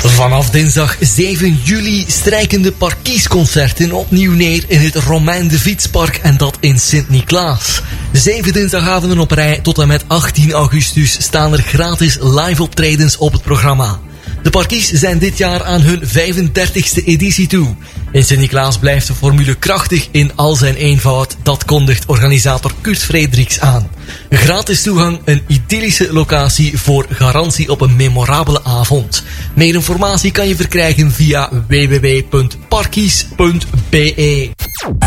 Vanaf dinsdag 7 juli strijken de Parkiesconcerten opnieuw neer in het Romein de Fietspark en dat in Sint-Niklaas. 7 dinsdagavonden op rij tot en met 18 augustus staan er gratis live optredens op het programma. De Parkies zijn dit jaar aan hun 35e editie toe. In Sint-Niklaas blijft de formule krachtig in al zijn eenvoud, dat kondigt organisator Kurt Frederiks aan. Gratis toegang, een idyllische locatie voor garantie op een memorabele avond. Meer informatie kan je verkrijgen via www.parkies.be.